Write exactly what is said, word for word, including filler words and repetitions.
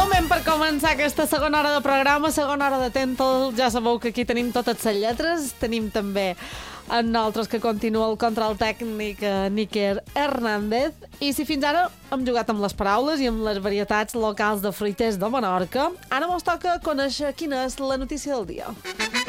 Moment per començar aquesta segona hora de programa, segona hora de Tental. Ja sabeu que aquí tenim totes les lletres. Tenim també en nosaltres que continua el control tècnic eh, Níker Hernández. I si fins ara hem jugat amb les paraules i amb les varietats locals de fruiters de Menorca, ara mos toca conèixer quina és la notícia del dia.